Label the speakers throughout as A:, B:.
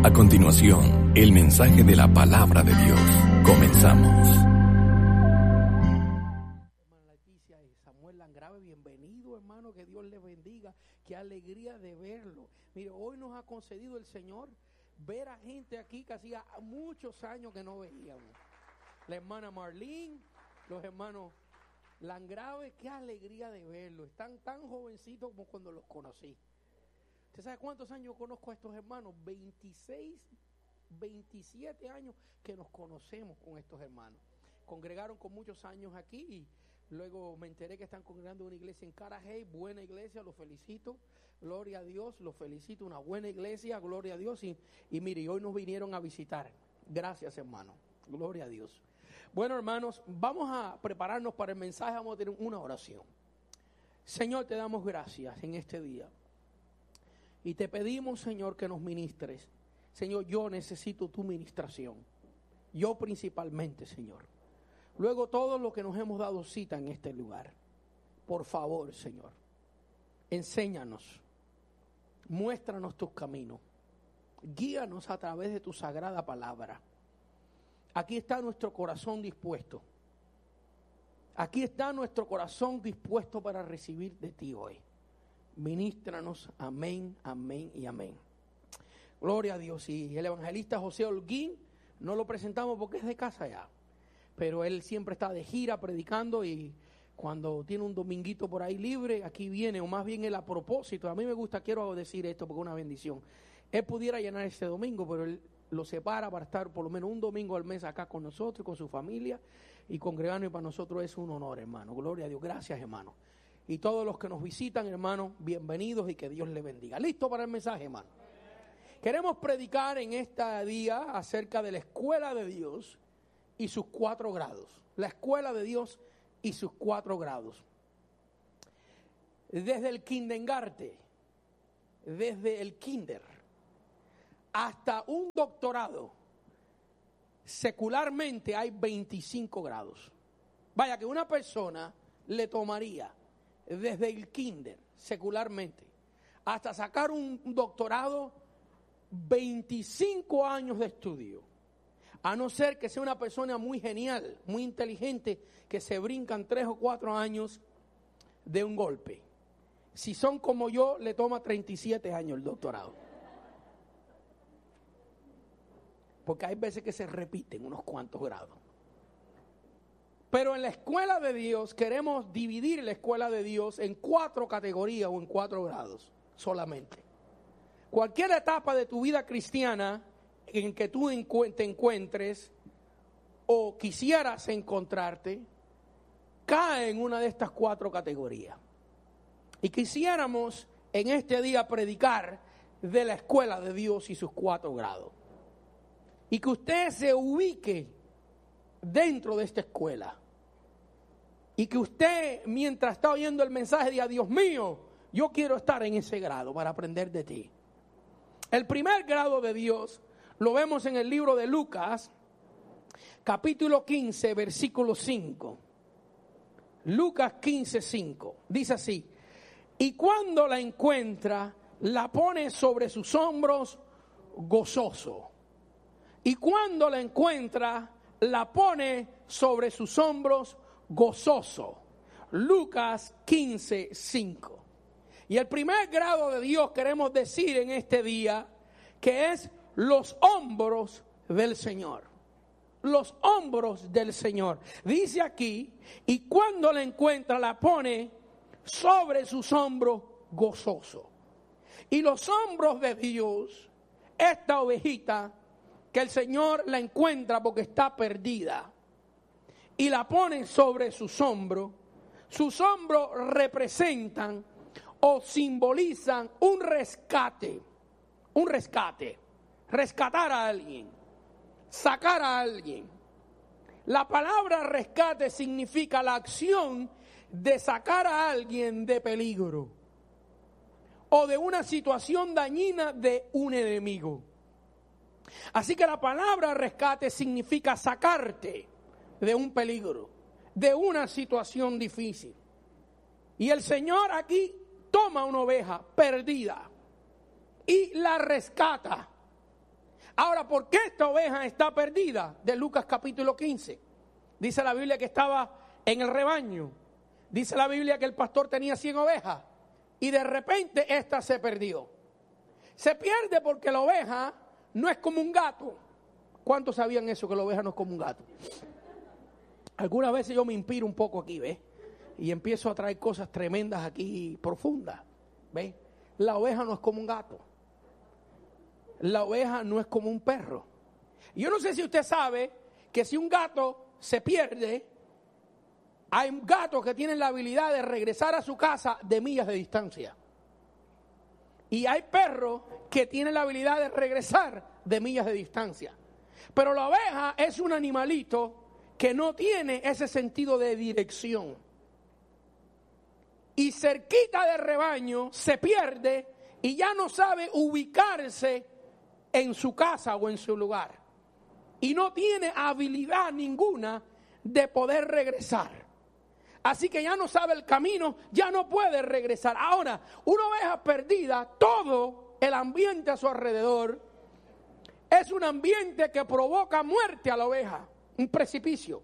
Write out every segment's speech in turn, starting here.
A: A continuación, el mensaje de la palabra de Dios. Comenzamos.
B: Leticia y Samuel Langrave, bienvenido, hermano, que Dios les bendiga, qué alegría de verlo. Mire, hoy nos ha concedido el Señor ver a gente aquí que hacía muchos años que no veíamos. La hermana Marlene, los hermanos Langrave, qué alegría de verlo. Están tan jovencitos como cuando los conocí. ¿Usted sabe cuántos años conozco a estos hermanos? 26, 27 años que nos conocemos con estos hermanos. Congregaron con muchos años aquí y luego me enteré que están congregando una iglesia en Carajay, buena iglesia, los felicito, gloria a Dios, los felicito, una buena iglesia, gloria a Dios. Y mire, hoy nos vinieron a visitar. Gracias, hermano, gloria a Dios. Bueno, hermanos, vamos a prepararnos para el mensaje, vamos a tener una oración. Señor, te damos gracias en este día. Y te pedimos, Señor, que nos ministres. Señor, yo necesito tu ministración. Yo principalmente, Señor. Luego todos los que nos hemos dado cita en este lugar. Por favor, Señor, enséñanos. Muéstranos tus caminos. Guíanos a través de tu sagrada palabra. Aquí está nuestro corazón dispuesto. Aquí está nuestro corazón dispuesto para recibir de ti hoy. Ministranos, amén, amén y amén. Gloria a Dios. Y el evangelista José Holguín no lo presentamos porque es de casa ya, pero él siempre está de gira predicando y cuando tiene un dominguito por ahí libre, aquí viene, o más bien él a propósito. A mí me gusta, quiero decir esto porque es una bendición. Él pudiera llenar este domingo, pero él lo separa para estar por lo menos un domingo al mes acá con nosotros, con su familia y congregando, y para nosotros es un honor, hermano. Gloria a Dios. Gracias, hermano. Y todos los que nos visitan, hermanos, bienvenidos y que Dios les bendiga. ¿Listo para el mensaje, hermano? Queremos predicar en este día acerca de la escuela de Dios y sus 4 grados. La escuela de Dios y sus 4 grados. Desde el kindergarten, desde el kinder, hasta un doctorado, secularmente hay 25 grados. Vaya que una persona le tomaría desde el kinder, secularmente, hasta sacar un doctorado, 25 años de estudio. A no ser que sea una persona muy genial, muy inteligente, que se brincan 3 o 4 años de un golpe. Si son como yo, le toma 37 años el doctorado. Porque hay veces que se repiten unos cuantos grados. Pero en la escuela de Dios queremos dividir la escuela de Dios en 4 categorías o en 4 grados solamente. Cualquier etapa de tu vida cristiana en que tú te encuentres o quisieras encontrarte, cae en una de estas 4 categorías. Y quisiéramos en este día predicar de la escuela de Dios y sus 4 grados. Y que usted se ubique dentro de esta escuela. Y que usted, mientras está oyendo el mensaje, diga: Dios mío, yo quiero estar en ese grado para aprender de ti. El primer grado de Dios lo vemos en el libro de Lucas, capítulo 15, versículo 5. Lucas 15, 5. Dice así: y cuando la encuentra, la pone sobre sus hombros gozoso. Y cuando la encuentra, la pone sobre sus hombros gozoso. Lucas 15, 5. Y el primer grado de Dios queremos decir en este día que es los hombros del Señor. Los hombros del Señor. Dice aquí: y cuando la encuentra, la pone sobre sus hombros gozoso. Y los hombros de Dios, esta ovejita que el Señor la encuentra porque está perdida y la pone sobre sus hombros representan o simbolizan un rescate, rescatar a alguien, sacar a alguien. La palabra rescate significa la acción de sacar a alguien de peligro o de una situación dañina de un enemigo. Así que la palabra rescate significa sacarte de un peligro, de una situación difícil. Y el Señor aquí toma una oveja perdida y la rescata. Ahora, ¿por qué esta oveja está perdida? De Lucas capítulo 15. Dice la Biblia que estaba en el rebaño. Dice la Biblia que el pastor tenía 100 ovejas. Y de repente esta se perdió. Se pierde porque la oveja no es como un gato. ¿Cuántos sabían eso, que la oveja no es como un gato? Algunas veces yo me inspiro un poco aquí, ¿ves? Y empiezo a traer cosas tremendas aquí, profundas, ¿ves? La oveja no es como un gato. La oveja no es como un perro. Yo no sé si usted sabe que si un gato se pierde, hay gatos que tienen la habilidad de regresar a su casa de millas de distancia. Y hay perros que tienen la habilidad de regresar de millas de distancia. Pero la oveja es un animalito que no tiene ese sentido de dirección. Y cerquita del rebaño se pierde y ya no sabe ubicarse en su casa o en su lugar. Y no tiene habilidad ninguna de poder regresar. Así que ya no sabe el camino, ya no puede regresar. Ahora, una oveja perdida, todo el ambiente a su alrededor es un ambiente que provoca muerte a la oveja, un precipicio.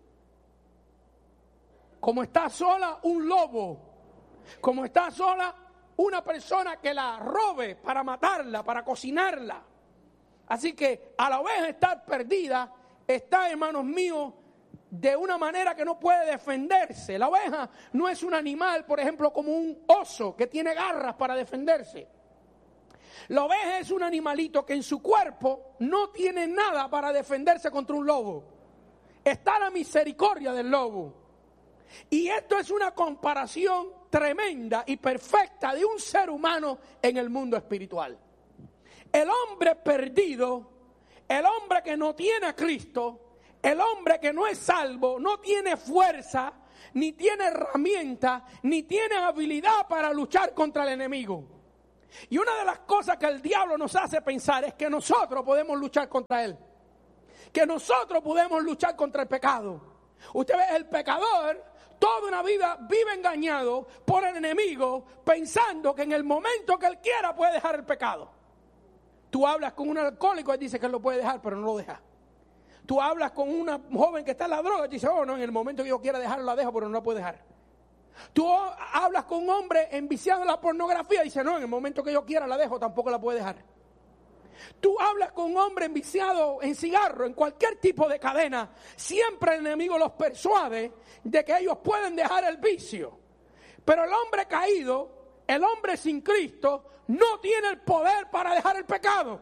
B: Como está sola, un lobo. Como está sola, una persona que la robe para matarla, para cocinarla. Así que a la oveja estar perdida, está, hermanos míos, de una manera que no puede defenderse. La oveja no es un animal, por ejemplo, como un oso que tiene garras para defenderse. La oveja es un animalito que en su cuerpo no tiene nada para defenderse contra un lobo. Está la misericordia del lobo. Y esto es una comparación tremenda y perfecta de un ser humano en el mundo espiritual. El hombre perdido, el hombre que no tiene a Cristo, el hombre que no es salvo, no tiene fuerza, ni tiene herramienta, ni tiene habilidad para luchar contra el enemigo. Y una de las cosas que el diablo nos hace pensar es que nosotros podemos luchar contra él. Que nosotros podemos luchar contra el pecado. Usted ve, el pecador toda una vida vive engañado por el enemigo, pensando que en el momento que él quiera puede dejar el pecado. Tú hablas con un alcohólico y dice que él lo puede dejar, pero no lo deja. Tú hablas con una joven que está en la droga y dice, oh no, en el momento que yo quiera dejarlo la dejo, pero no la puede dejar. Tú hablas con un hombre enviciado en la pornografía y dice, no, en el momento que yo quiera la dejo, tampoco la puede dejar. Tú hablas con un hombre enviciado en cigarro, en cualquier tipo de cadena, siempre el enemigo los persuade de que ellos pueden dejar el vicio. Pero el hombre caído, el hombre sin Cristo, no tiene el poder para dejar el pecado.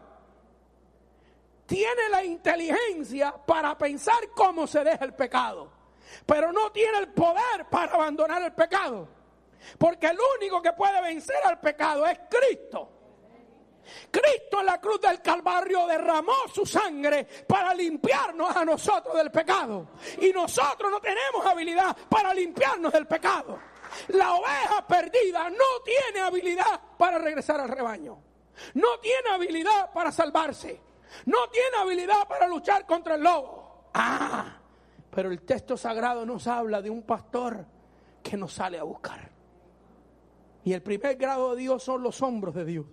B: Tiene la inteligencia para pensar cómo se deja el pecado, pero no tiene el poder para abandonar el pecado. Porque el único que puede vencer al pecado es Cristo. Cristo en la cruz del Calvario derramó su sangre para limpiarnos a nosotros del pecado. Y nosotros no tenemos habilidad para limpiarnos del pecado. La oveja perdida no tiene habilidad para regresar al rebaño. No tiene habilidad para salvarse. No tiene habilidad para luchar contra el lobo. Pero el texto sagrado nos habla de un pastor que nos sale a buscar. Y el primer grado de Dios son los hombros de Dios.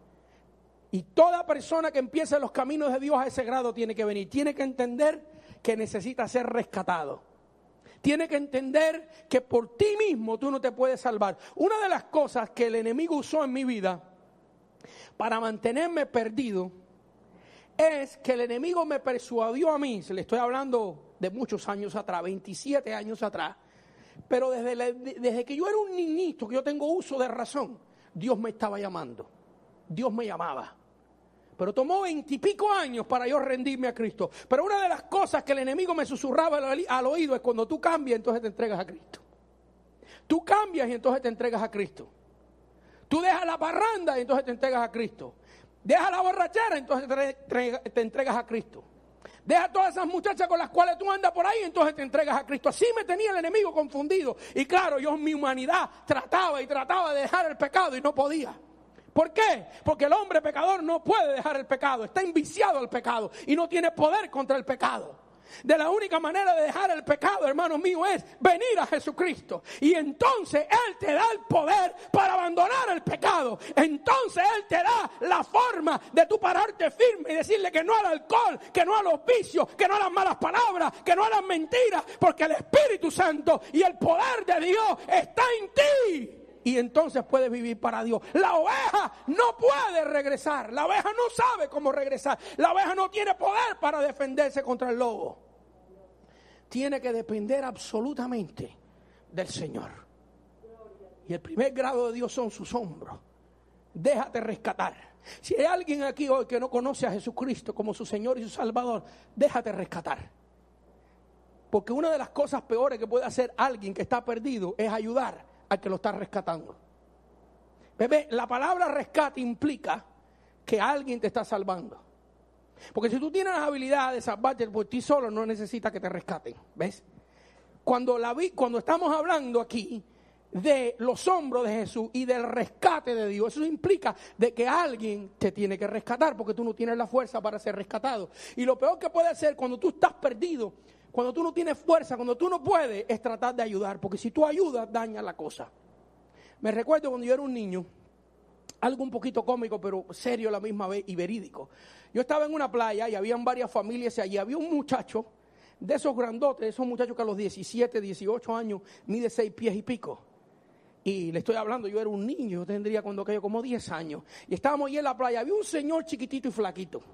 B: Y toda persona que empiece los caminos de Dios a ese grado tiene que venir. Tiene que entender que necesita ser rescatado. Tiene que entender que por ti mismo tú no te puedes salvar. Una de las cosas que el enemigo usó en mi vida para mantenerme perdido es que el enemigo me persuadió a mí. Se le estoy hablando de muchos años atrás, 27 años atrás. Pero desde que yo era un niñito, que yo tengo uso de razón, Dios me estaba llamando. Dios me llamaba. Pero tomó 20 y pico años para yo rendirme a Cristo. Pero una de las cosas que el enemigo me susurraba al oído es cuando tú cambias, entonces te entregas a Cristo. Tú cambias y entonces te entregas a Cristo. Tú dejas la parranda y entonces te entregas a Cristo. Dejas la borrachera y entonces te entregas a Cristo. Deja todas esas muchachas con las cuales tú andas por ahí y entonces te entregas a Cristo. Así me tenía el enemigo confundido. Y claro, yo en mi humanidad trataba de dejar el pecado y no podía. ¿Por qué? Porque el hombre pecador no puede dejar el pecado, está enviciado al pecado y no tiene poder contra el pecado. De la única manera de dejar el pecado, hermano mío, es venir a Jesucristo. Y entonces Él te da el poder para abandonar el pecado. Entonces Él te da la forma de tú pararte firme y decirle que no al alcohol, que no a los vicios, que no a las malas palabras, que no a las mentiras, porque el Espíritu Santo y el poder de Dios está en ti. Y entonces puedes vivir para Dios. La oveja no puede regresar. La oveja no sabe cómo regresar. La oveja no tiene poder para defenderse contra el lobo. Tiene que depender absolutamente del Señor. Y el primer grado de Dios son sus hombros. Déjate rescatar. Si hay alguien aquí hoy que no conoce a Jesucristo como su Señor y su Salvador, déjate rescatar. Porque una de las cosas peores que puede hacer alguien que está perdido es ayudar al que lo está rescatando. Bebé, la palabra rescate implica que alguien te está salvando. Porque si tú tienes las habilidades de salvarte por ti solo, no necesitas que te rescaten. ¿Ves? Cuando estamos hablando aquí de los hombros de Jesús y del rescate de Dios, eso implica de que alguien te tiene que rescatar, porque tú no tienes la fuerza para ser rescatado. Y lo peor que puede ser cuando tú estás perdido, cuando tú no tienes fuerza, cuando tú no puedes, es tratar de ayudar. Porque si tú ayudas, daña la cosa. Me recuerdo cuando yo era un niño, algo un poquito cómico, pero serio a la misma vez y verídico. Yo estaba en una playa y habían varias familias y allí había un muchacho de esos grandotes, esos muchachos que a los 17, 18 años mide 6 pies y pico. Y le estoy hablando, yo era un niño, yo tendría cuando aquello como 10 años. Y estábamos allí en la playa, había un señor chiquitito y flaquito.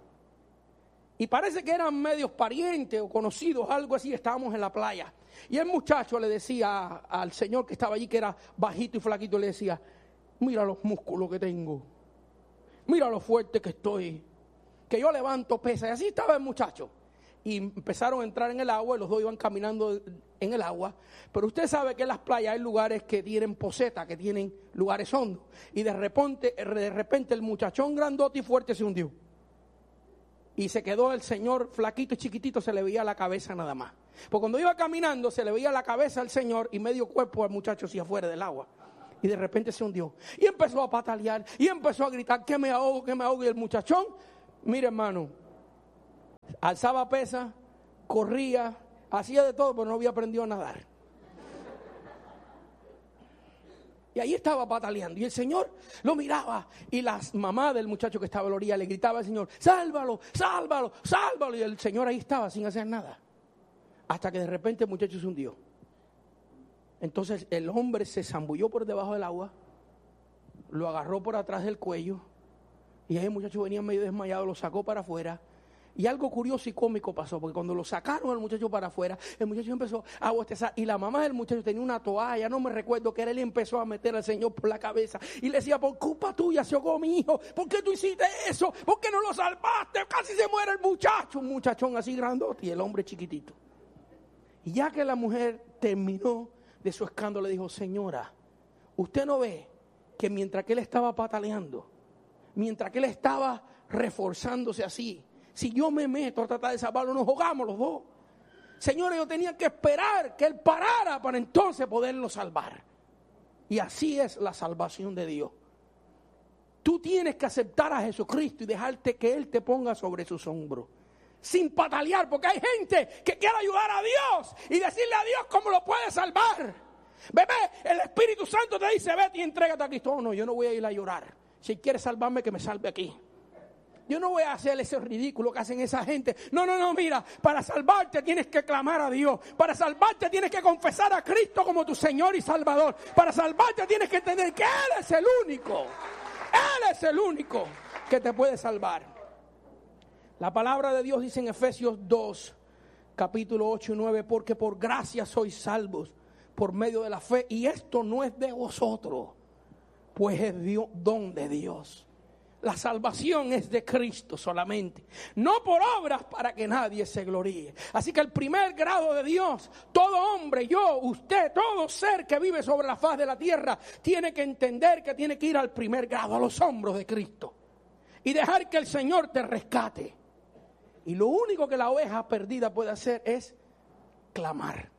B: Y parece que eran medios parientes o conocidos, algo así, estábamos en la playa. Y el muchacho le decía al señor que estaba allí, que era bajito y flaquito, le decía, mira los músculos que tengo, mira lo fuerte que estoy, que yo levanto pesas. Y así estaba el muchacho. Y empezaron a entrar en el agua y los dos iban caminando en el agua. Pero usted sabe que en las playas hay lugares que tienen poseta, que tienen lugares hondos. Y de repente el muchachón grandote y fuerte se hundió. Y se quedó el señor flaquito y chiquitito, se le veía la cabeza nada más. Porque cuando iba caminando se le veía la cabeza al señor y medio cuerpo al muchacho hacia afuera del agua. Y de repente se hundió. Y empezó a patalear y empezó a gritar, que me ahogo, que me ahogo. Y el muchachón, mire hermano, alzaba pesa, corría, hacía de todo, pero no había aprendido a nadar. Y ahí estaba pataleando. Y el Señor lo miraba. Y la mamá del muchacho que estaba a la orilla le gritaba al Señor, sálvalo, sálvalo, sálvalo. Y el Señor ahí estaba sin hacer nada. Hasta que de repente el muchacho se hundió. Entonces el hombre se zambulló por debajo del agua, lo agarró por atrás del cuello. Y ahí el muchacho venía medio desmayado, lo sacó para afuera. Y algo curioso y cómico pasó, porque cuando lo sacaron al muchacho para afuera, el muchacho empezó a bostezar. Y la mamá del muchacho tenía una toalla, no me recuerdo qué era, él empezó a meter al Señor por la cabeza. Y le decía, por culpa tuya se ahogó mi hijo, ¿por qué tú hiciste eso? ¿Por qué no lo salvaste? Casi se muere el muchacho, un muchachón así grandote y el hombre chiquitito. Y ya que la mujer terminó de su escándalo, le dijo, señora, ¿usted no ve que mientras que él estaba pataleando, mientras que él estaba reforzándose así, si yo me meto a tratar de salvarlo, nos ahogamos los dos? Señores, yo tenía que esperar que él parara para entonces poderlo salvar. Y así es la salvación de Dios. Tú tienes que aceptar a Jesucristo y dejarte que Él te ponga sobre sus hombros. Sin patalear, porque hay gente que quiere ayudar a Dios y decirle a Dios cómo lo puede salvar. Bebé, el Espíritu Santo te dice, vete y entrégate a Cristo. No, yo no voy a ir a llorar. Si quiere salvarme, que me salve aquí. Yo no voy a hacer ese ridículo que hacen esa gente. No, mira, para salvarte tienes que clamar a Dios. Para salvarte tienes que confesar a Cristo como tu Señor y Salvador. Para salvarte tienes que entender que Él es el único. Él es el único que te puede salvar. La palabra de Dios dice en Efesios 2, capítulo 8 y 9, porque por gracia sois salvos por medio de la fe. Y esto no es de vosotros, pues es don de Dios. La salvación es de Cristo solamente, no por obras para que nadie se gloríe. Así que el primer grado de Dios, todo hombre, yo, usted, todo ser que vive sobre la faz de la tierra, tiene que entender que tiene que ir al primer grado, a los hombros de Cristo, y dejar que el Señor te rescate. Y lo único que la oveja perdida puede hacer es clamar.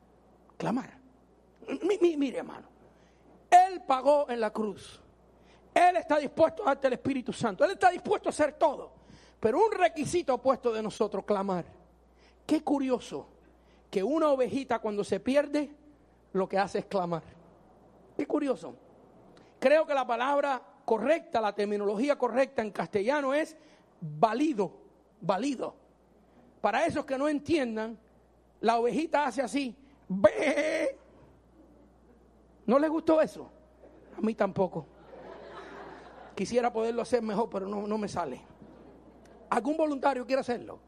B: Mire, hermano, Él pagó en la cruz. Él está dispuesto a darte el Espíritu Santo. Él está dispuesto a hacer todo. Pero un requisito puesto de nosotros, clamar. Qué curioso que una ovejita cuando se pierde, lo que hace es clamar. Qué curioso. Creo que la palabra correcta, la terminología correcta en castellano es balido. Para esos que no entiendan, la ovejita hace así. ¡Be! ¿No les gustó eso? A mí tampoco. Quisiera poderlo hacer mejor, pero no me sale. ¿Algún voluntario quiere hacerlo?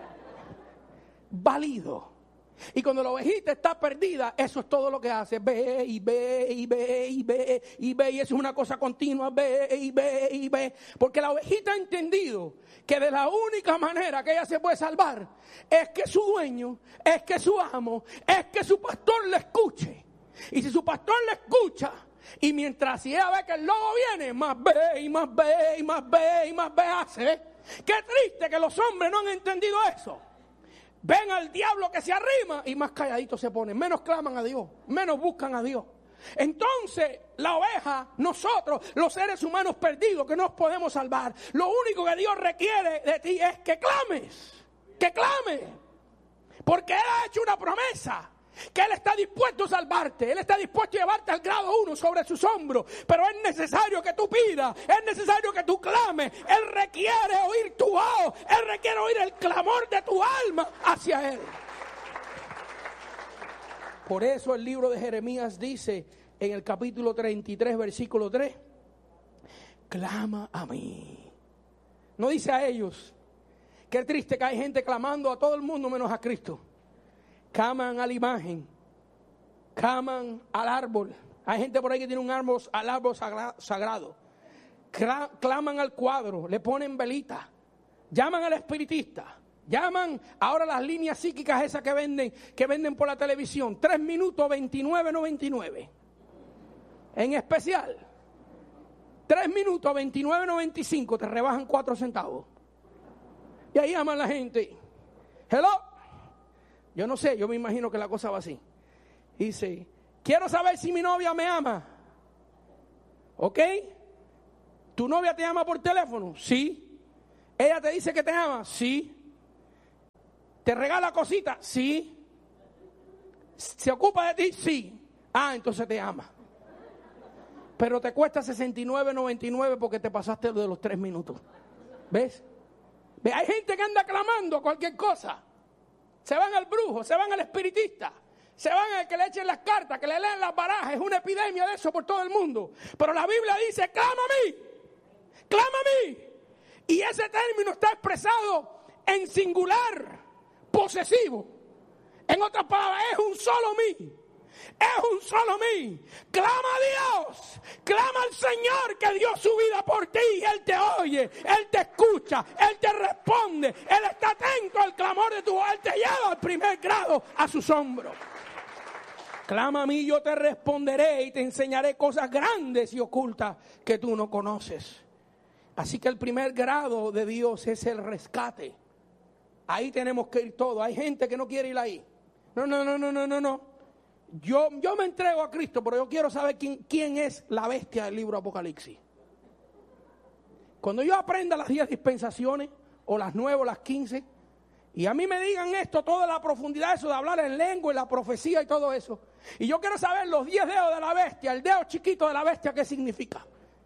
B: Balido. Y cuando la ovejita está perdida, eso es todo lo que hace. Ve y ve y ve y ve y ve. Y eso es una cosa continua. Ve y ve y ve. Porque la ovejita ha entendido que de la única manera que ella se puede salvar es que su dueño, es que su amo, es que su pastor le escuche. Y si su pastor le escucha, y mientras si ella ve que el lobo viene, más ve y más ve y más ve y más ve hace. Qué triste que los hombres no han entendido eso. Ven al diablo que se arrima y más calladitos se ponen, menos claman a Dios, menos buscan a Dios. Entonces la oveja, nosotros, los seres humanos perdidos que nos podemos salvar, lo único que Dios requiere de ti es que clames, porque Él ha hecho una promesa. Que Él está dispuesto a salvarte. Él está dispuesto a llevarte al grado 1 sobre sus hombros. Pero es necesario que tú pidas. Es necesario que tú clames. Él requiere oír tu voz. Él requiere oír el clamor de tu alma hacia Él. Por eso el libro de Jeremías dice en el capítulo 33 versículo 3: clama a mí. No dice a ellos. Qué triste que hay gente clamando a todo el mundo menos a Cristo. Claman a la imagen, claman al árbol. Hay gente por ahí que tiene un árbol, al árbol sagrado. Claman al cuadro, le ponen velita. Llaman al espiritista. Llaman ahora las líneas psíquicas esas que venden por la televisión. 3 minutos 29.99. En especial, 3 minutos 29.95 te rebajan 4 centavos. Y ahí llaman a la gente. Hello. Yo no sé, yo me imagino que la cosa va así. Dice, quiero saber si mi novia me ama. ¿Ok? ¿Tu novia te llama por teléfono? Sí. ¿Ella te dice que te ama? Sí. ¿Te regala cositas? Sí. ¿Se ocupa de ti? Sí. Ah, entonces te ama. Pero te cuesta 69.99 porque te pasaste de los 3 minutos. ¿Ves? Hay gente que anda clamando cualquier cosa. Se van al brujo, se van al espiritista, se van al que le echen las cartas, que le leen las barajas. Es una epidemia de eso por todo el mundo. Pero la Biblia dice, clama a mí, clama a mí. Y ese término está expresado en singular, posesivo. En otras palabras, es un solo mí. Es un solo mí. Clama a Dios. Clama al Señor que dio su vida por ti. Él te oye, Él te escucha, Él te responde. Él está atento al clamor de tu voz. Él te lleva al primer grado a sus hombros. Clama a mí, yo te responderé y te enseñaré cosas grandes y ocultas que tú no conoces. Así que el primer grado de Dios es el rescate. Ahí tenemos que ir todos. Hay gente que no quiere ir ahí. No. Yo me entrego a Cristo, pero yo quiero saber quién es la bestia del libro Apocalipsis. Cuando yo aprenda las 10 dispensaciones, o las 9 o las 15, y a mí me digan esto, toda la profundidad, eso de hablar en lengua y la profecía y todo eso, y yo quiero saber los 10 dedos de la bestia, el dedo chiquito de la bestia, ¿qué significa?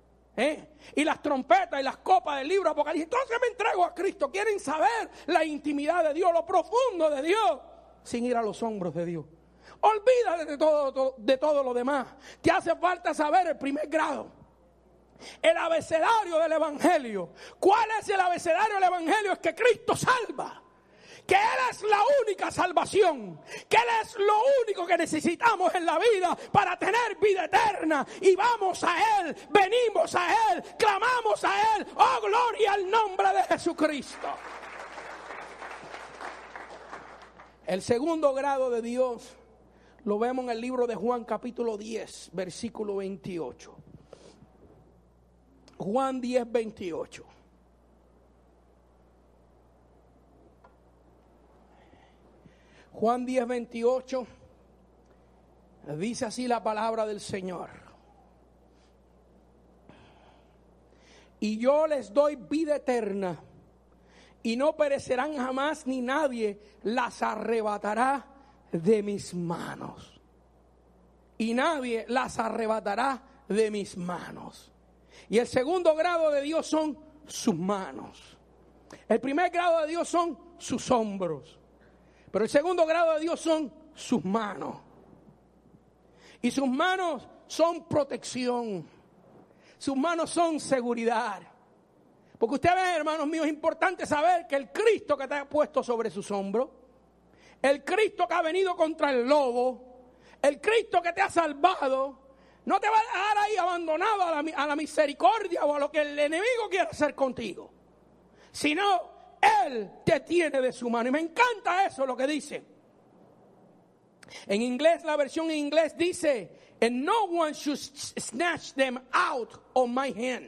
B: Y las trompetas y las copas del libro Apocalipsis. Entonces me entrego a Cristo. Quieren saber la intimidad de Dios, lo profundo de Dios, sin ir a los hombros de Dios. Olvídate de todo lo demás. Te hace falta saber el primer grado. El abecedario del Evangelio. ¿Cuál es el abecedario del Evangelio? Es que Cristo salva. Que Él es la única salvación. Que Él es lo único que necesitamos en la vida para tener vida eterna. Y vamos a Él, venimos a Él, clamamos a Él. ¡Oh, gloria al nombre de Jesucristo! El segundo grado de Dios lo vemos en el libro de Juan capítulo 10, versículo 28. Juan 10, 28. Juan 10, 28. Dice así la palabra del Señor. Y yo les doy vida eterna, y no perecerán jamás, ni nadie las arrebatará de mis manos. Y nadie las arrebatará de mis manos. Y el segundo grado de Dios son sus manos. El primer grado de Dios son sus hombros. Pero el segundo grado de Dios son sus manos. Y sus manos son protección. Sus manos son seguridad. Porque usted ve, hermanos míos, es importante saber que el Cristo que te ha puesto sobre sus hombros, el Cristo que ha venido contra el lobo, el Cristo que te ha salvado, no te va a dejar ahí abandonado a la misericordia o a lo que el enemigo quiere hacer contigo. Sino, Él te tiene de su mano. Y me encanta eso, lo que dice. En inglés, la versión en inglés dice, and no one should snatch them out of my hand.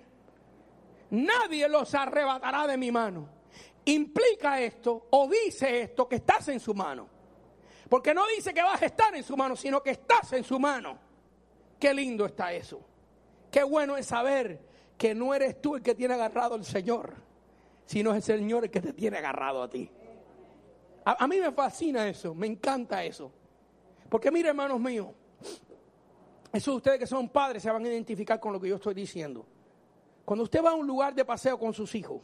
B: Nadie los arrebatará de mi mano. Implica esto, o dice esto, que estás en su mano. Porque no dice que vas a estar en su mano, sino que estás en su mano. Qué lindo está eso. Qué bueno es saber que no eres tú el que tiene agarrado al Señor, sino es el Señor el que te tiene agarrado a ti. A mí me fascina eso, me encanta eso. Porque mire, hermanos míos, esos de ustedes que son padres se van a identificar con lo que yo estoy diciendo. Cuando usted va a un lugar de paseo con sus hijos,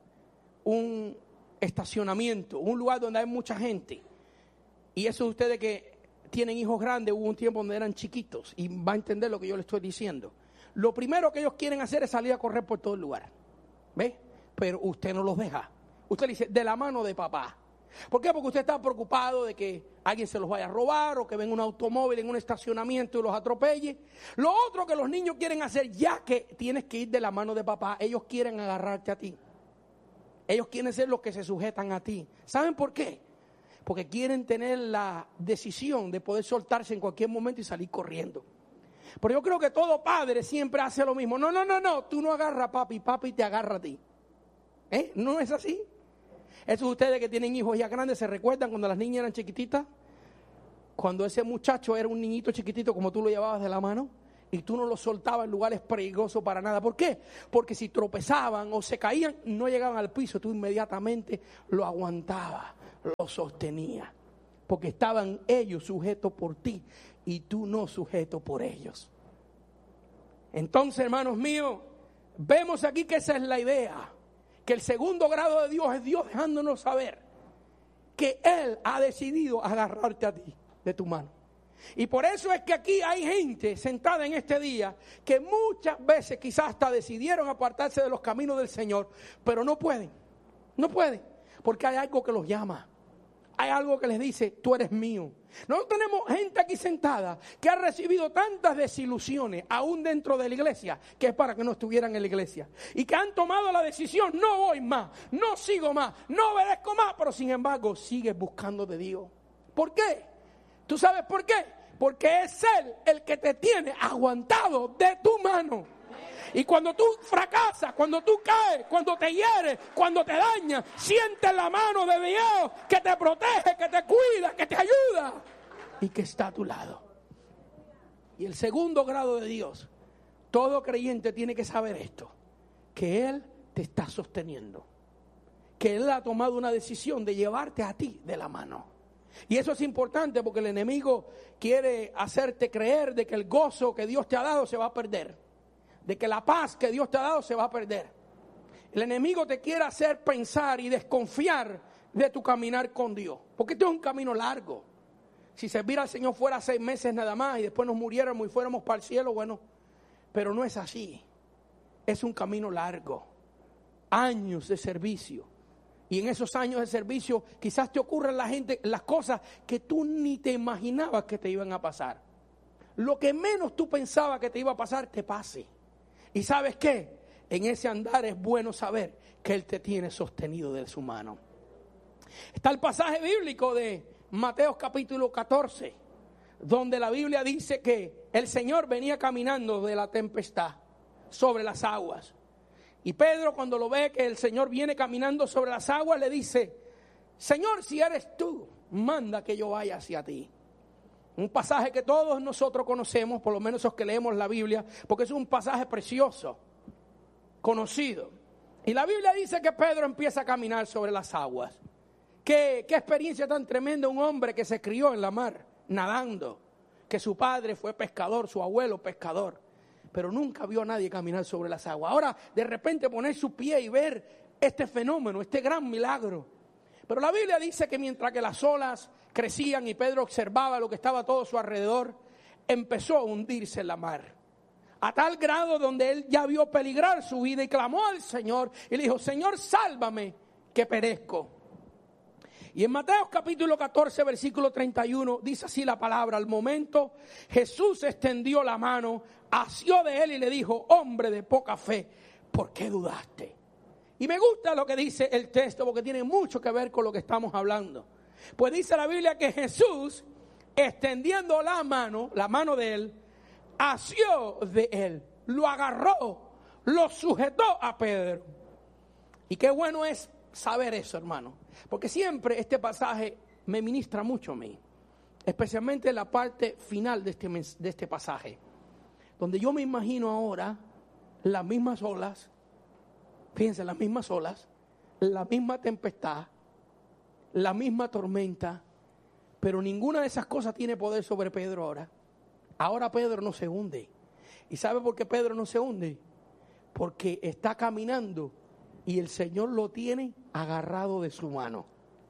B: un estacionamiento, un lugar donde hay mucha gente, y esos de ustedes que tienen hijos grandes, hubo un tiempo donde eran chiquitos, y va a entender lo que yo le estoy diciendo. Lo primero que ellos quieren hacer es salir a correr por todo el lugar. ¿Ve? Pero usted no los deja. Usted le dice, de la mano de papá. ¿Por qué? Porque usted está preocupado de que alguien se los vaya a robar o que venga un automóvil en un estacionamiento y los atropelle. Lo otro que los niños quieren hacer, ya que tienes que ir de la mano de papá, ellos quieren agarrarte a ti. Ellos quieren ser los que se sujetan a ti. ¿Saben por qué? Porque quieren tener la decisión de poder soltarse en cualquier momento y salir corriendo. Pero yo creo que todo padre siempre hace lo mismo. No, tú no agarras a papi, papi te agarra a ti. ¿No es así? Esos de ustedes que tienen hijos ya grandes, ¿se recuerdan cuando las niñas eran chiquititas? Cuando ese muchacho era un niñito chiquitito, como tú lo llevabas de la mano, y tú no lo soltabas en lugares peligrosos para nada. ¿Por qué? Porque si tropezaban o se caían, no llegaban al piso, tú inmediatamente lo aguantabas, lo sostenías. Porque estaban ellos sujetos por ti y tú no sujeto por ellos. Entonces, hermanos míos, vemos aquí que esa es la idea. Que el segundo grado de Dios es Dios dejándonos saber que Él ha decidido agarrarte a ti de tu mano. Y por eso es que aquí hay gente sentada en este día que muchas veces quizás hasta decidieron apartarse de los caminos del Señor, pero no pueden, porque hay algo que los llama. Hay algo que les dice, tú eres mío. Nosotros tenemos gente aquí sentada que ha recibido tantas desilusiones, aún dentro de la iglesia, que es para que no estuvieran en la iglesia. Y que han tomado la decisión, no voy más, no sigo más, no obedezco más, pero sin embargo sigues buscando de Dios. ¿Por qué? ¿Tú sabes por qué? Porque es Él el que te tiene aguantado de tu mano. Y cuando tú fracasas, cuando tú caes, cuando te hieres, cuando te dañas, sientes la mano de Dios que te protege, que te cuida, que te ayuda y que está a tu lado. Y el segundo grado de Dios, todo creyente tiene que saber esto, que Él te está sosteniendo, que Él ha tomado una decisión de llevarte a ti de la mano. Y eso es importante porque el enemigo quiere hacerte creer de que el gozo que Dios te ha dado se va a perder. De que la paz que Dios te ha dado se va a perder. El enemigo te quiere hacer pensar y desconfiar de tu caminar con Dios. Porque esto es un camino largo. Si servir al Señor fuera 6 meses nada más y después nos muriéramos y fuéramos para el cielo, bueno. Pero no es así. Es un camino largo. Años de servicio. Y en esos años de servicio quizás te ocurran las cosas que tú ni te imaginabas que te iban a pasar. Lo que menos tú pensabas que te iba a pasar, te pase. ¿Y sabes qué? En ese andar es bueno saber que Él te tiene sostenido de su mano. Está el pasaje bíblico de Mateo capítulo 14, donde la Biblia dice que el Señor venía caminando de la tempestad sobre las aguas. Y Pedro, cuando lo ve que el Señor viene caminando sobre las aguas, le dice, Señor, si eres tú, manda que yo vaya hacia ti. Un pasaje que todos nosotros conocemos, por lo menos los que leemos la Biblia, porque es un pasaje precioso, conocido. Y la Biblia dice que Pedro empieza a caminar sobre las aguas. Qué experiencia tan tremenda, un hombre que se crió en la mar, nadando, que su padre fue pescador, su abuelo pescador, pero nunca vio a nadie caminar sobre las aguas. Ahora, de repente, poner su pie y ver este fenómeno, este gran milagro. Pero la Biblia dice que mientras que las olas crecían y Pedro observaba lo que estaba a todo su alrededor, empezó a hundirse en la mar. A tal grado donde él ya vio peligrar su vida y clamó al Señor y le dijo: Señor, sálvame, que perezco. Y en Mateo capítulo 14, versículo 31, dice así la palabra: al momento Jesús extendió la mano, asió de él y le dijo: hombre de poca fe, ¿por qué dudaste? Y me gusta lo que dice el texto porque tiene mucho que ver con lo que estamos hablando. Pues dice la Biblia que Jesús, extendiendo la mano de él, asió de él, lo agarró, lo sujetó a Pedro. Y qué bueno es saber eso, hermano, porque siempre este pasaje me ministra mucho a mí, especialmente la parte final de este pasaje, donde yo me imagino ahora las mismas olas, fíjense, las mismas olas, la misma tempestad, la misma tormenta, pero ninguna de esas cosas tiene poder sobre Pedro ahora. Ahora Pedro no se hunde. ¿Y sabe por qué Pedro no se hunde? Porque está caminando y el Señor lo tiene agarrado de su mano.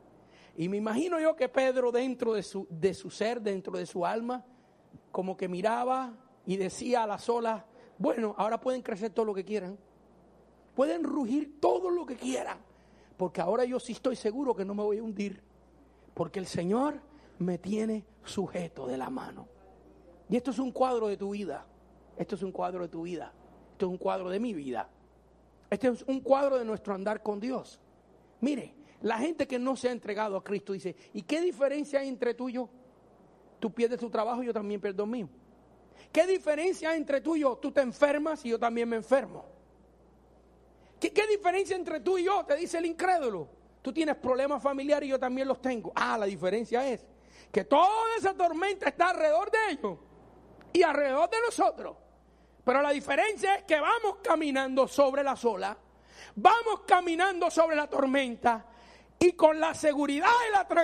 B: Y me imagino yo que Pedro, dentro de su ser, dentro de su alma, como que miraba y decía a las olas: bueno, ahora pueden crecer todo lo que quieran, pueden rugir todo lo que quieran, porque ahora yo sí estoy seguro que no me voy a hundir, porque el Señor me tiene sujeto de la mano. Y esto es un cuadro de tu vida. Esto es un cuadro de tu vida. Esto es un cuadro de mi vida. Este es un cuadro de nuestro andar con Dios. Mire, la gente que no se ha entregado a Cristo dice: ¿y qué diferencia hay entre tú y yo? Tú pierdes tu trabajo y yo también pierdo el mío. ¿Qué diferencia hay entre tú y yo? Tú te enfermas y yo también me enfermo. ¿Qué diferencia entre tú y yo? Te dice el incrédulo. Tú tienes problemas familiares y yo también los tengo. La diferencia es que toda esa tormenta está alrededor de ellos y alrededor de nosotros. Pero la diferencia es que vamos caminando sobre las olas, vamos caminando sobre la tormenta y con la seguridad y la tranquilidad